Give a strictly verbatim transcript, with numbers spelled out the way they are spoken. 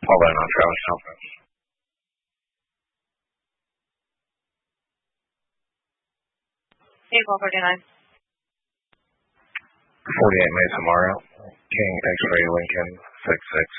Paul Lane on Travis Town. Eagle forty-nine. forty-eight Mesa Mario. King X-Ray Lincoln six six.